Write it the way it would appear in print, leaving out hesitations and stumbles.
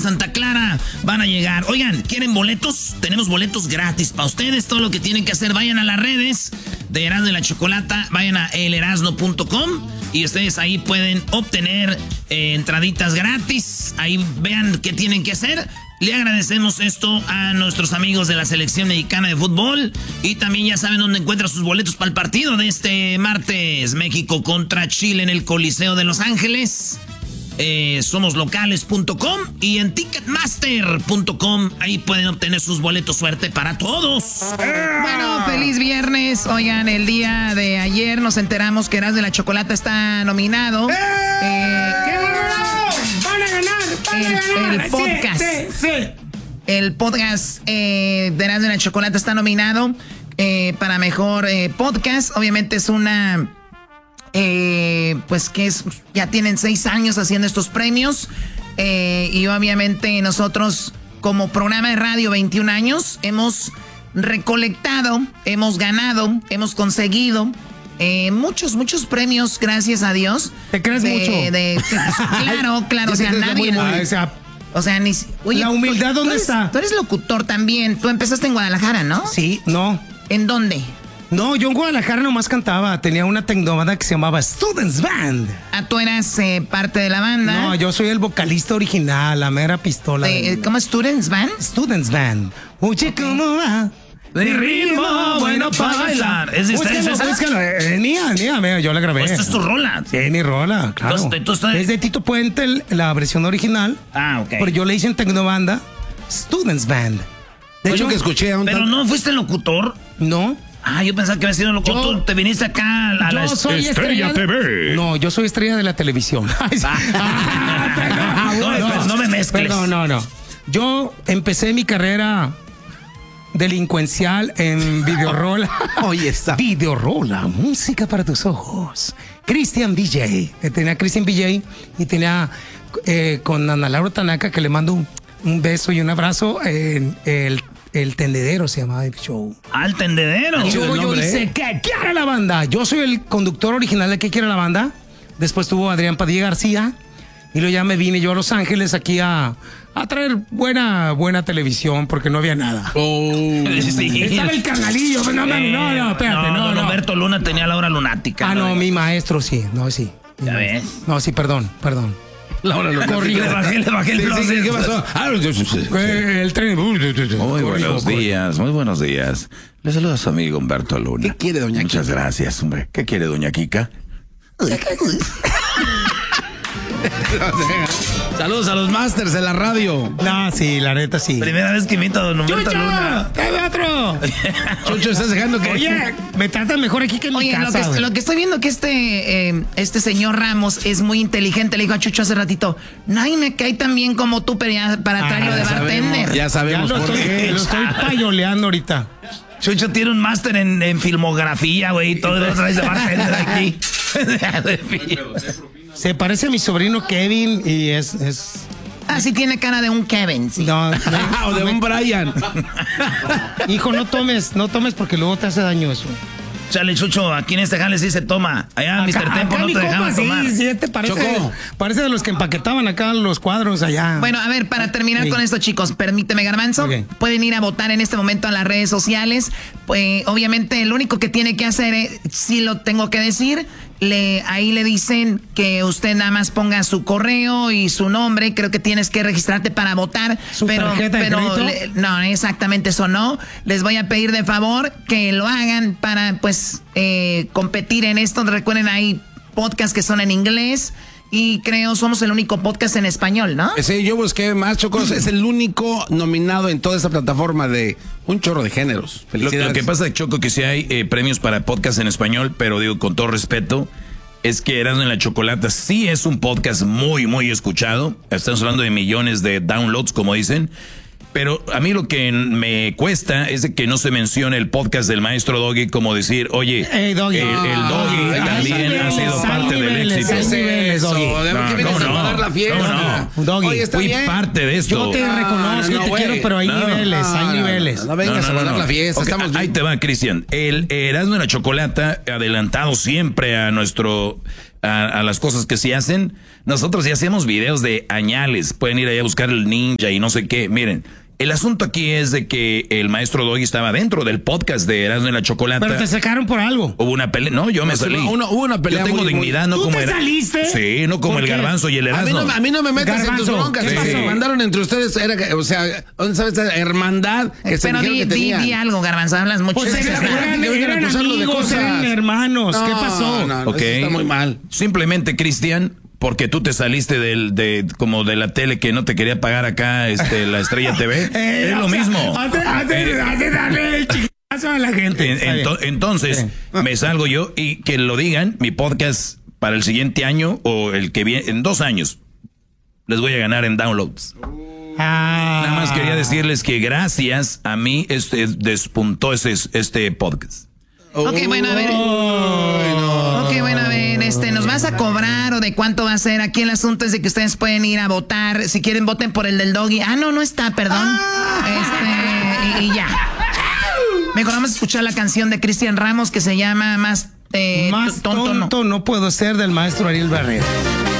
Santa Clara van a llegar. Oigan, ¿quieren boletos? Tenemos boletos gratis para ustedes. Todo lo que tienen que hacer, vayan a las redes de Erasmo y la Chocolata, vayan a elerasno.com y ustedes ahí pueden obtener entraditas gratis. Ahí vean qué tienen que hacer. Le agradecemos esto a nuestros amigos de la Selección Mexicana de Fútbol. Y también ya saben dónde encuentran sus boletos para el partido de este martes. México contra Chile en el Coliseo de Los Ángeles. Somoslocales.com y en Ticketmaster.com. Ahí pueden obtener sus boletos. Suerte para todos. Bueno, feliz viernes. Oigan, el día de ayer nos enteramos que Erasmo y la Chocolata está nominado. ¡Van a ganar! El podcast. Sí. El podcast de Erasmo y la Chocolata está nominado para mejor podcast. Obviamente es una... pues que es, ya tienen 6 años haciendo estos premios y obviamente nosotros como programa de radio 21 años hemos recolectado, hemos ganado, hemos conseguido muchos premios, gracias a Dios. ¿Te crees mucho? Claro, o sea, nadie... O sea, ni... Oye, ¿la humildad dónde está? Tú eres locutor también, tú empezaste en Guadalajara, ¿no? Sí, no. ¿En dónde? No, yo en Guadalajara nomás cantaba. Tenía una tecnobanda que se llamaba Students Band. Ah, tú eras parte de la banda. No, yo soy el vocalista original, la mera pistola. ¿Cómo Students Band? Students Band. Oye, ¿cómo va? De ritmo bueno para bailar. ¿Es de ustedes esa? Es mía, yo la grabé. Esta es tu rola. Sí, mi rola, claro. Es de Tito Puente, la versión original. Ah, ok. Pero yo le hice en tecnobanda Students Band. De hecho, que escuché a un ¿pero no fuiste locutor? No. Ah, yo pensaba que había sido locutor. Te viniste acá a la Estrella TV. No, yo soy estrella de la televisión. No me mezcles. No. Yo empecé mi carrera delincuencial en Videorola. Oye, está. Videorola, música para tus ojos. Christian DJ. Tenía Christian DJ y tenía con Ana Laura Tanaka, que le mando un beso y un abrazo. El Tendedero se llamaba el show. ¿Al Tendedero? Yo hice ¿Qué quiere la banda? Yo soy el conductor original de ¿Qué quiere la banda? Después tuvo Adrián Padilla García. Y luego ya me vine yo a Los Ángeles aquí a traer buena televisión porque no había nada. Sí. Estaba el canalillo. No, espérate. No. Roberto Luna tenía la hora lunática. Ah, no, mi maestro sí. No, sí. ¿Ya ves? No, sí, perdón. La hora lunática. Le bajé el flow. ¿Qué pasó? El tren. Muy buenos días. Le saluda a su amigo Humberto Luna. ¿Qué quiere doña Kika? Muchas gracias, hombre. ¿Qué quiere doña Kika? Saludos a los masters de la radio. No, sí, la neta sí. Primera vez que invito a don Humberto Luna. ¡Qué otro! Chucho, ¿estás dejando que...? Oye, me tratan mejor aquí que en mi casa. Lo que estoy viendo que este señor Ramos es muy inteligente. Le dijo a Chucho hace ratito, nadie me cae tan bien como tú para traerlo de bartender. Ya sabemos por qué. Lo estoy payoleando ahorita. Chucho tiene un máster en filmografía, güey, y todo lo traes de bartender aquí. Se parece a mi sobrino Kevin y es... Ah, sí tiene cara de un Kevin, sí. No, O de un Brian. Hijo, no tomes porque luego te hace daño eso. Chale, Chucho, aquí en este jale sí se toma. Allá Mr. Tempo no te dejaban tomar. Sí, parece de los que empaquetaban acá los cuadros allá. Bueno, a ver, para terminar con esto, chicos, permíteme, Garbanzo. Okay. Pueden ir a votar en este momento a las redes sociales. Pues, obviamente, lo único que tiene que hacer es, si lo tengo que decir, ahí le dicen que usted nada más ponga su correo y su nombre. Creo que tienes que registrarte para votar. ¿Tarjeta de crédito? No, exactamente eso no. Les voy a pedir de favor que lo hagan para, pues, competir en esto. Recuerden, hay podcasts que son en inglés y creo somos el único podcast en español, ¿no? Sí, yo busqué más, Chocos. Es el único nominado en toda esta plataforma de un chorro de géneros. Felicidades. Lo que pasa, Choco, que sí hay premios para podcast en español, pero digo, con todo respeto, es que Erasmo y la Chocolata sí es un podcast muy escuchado. Estamos hablando de millones de downloads, como dicen. Pero a mí lo que me cuesta es de que no se mencione el podcast del maestro Doggy, como decir, oye, hey, Doggy. el Doggy también ha sido parte del éxito. La fiesta. Doggy, oye, fui parte de esto. Yo te reconozco y te quiero, pero hay niveles, hay niveles. No vengas a guardar la fiesta. Okay, estamos ahí te va, Cristian. El Erasmo y la Chocolata, adelantado siempre a a las cosas que se hacen. Nosotros ya hacemos videos de añales. Pueden ir ahí a buscar el ninja y no sé qué. Miren, el asunto aquí es de que el maestro Doggy estaba dentro del podcast de Erasmo y la Chocolata. Pero te sacaron por algo. Hubo una pelea. No, yo me salí. Hubo una pelea. Yo tengo dignidad, no ¿Tú como te saliste? Sí, no como el Garbanzo y el Erasmo. A mí no me metas Garbanzo, en tus broncas. ¿qué pasó? Se mandaron entre ustedes. O sea, ¿dónde sabes esta hermandad que se Pero dijeron que tenían? di algo, Garbanzo, hablas mucho. Pues eran amigos, eran hermanos. ¿Qué pasó? No, Ok. eso está muy mal. Simplemente, Cristian, porque tú te saliste como de la tele que no te quería pagar acá la Estrella TV. Es lo mismo. Hace darle el chicazo a la gente. Entonces, me salgo yo y que lo digan, mi podcast para el siguiente año o el que viene, en 2 años, les voy a ganar en downloads. Nada más quería decirles que gracias a mí despuntó este podcast. Ok, bueno, a ver. Ok, bueno, a ver, ¿nos vas a cobrar o de cuánto va a ser? Aquí el asunto es de que ustedes pueden ir a votar. Si quieren, voten por el del Doggy. No está, perdón. Y ya. Mejor vamos a escuchar la canción de Cristian Ramos que se llama Más tonto no puedo ser, del maestro Ariel Barrera.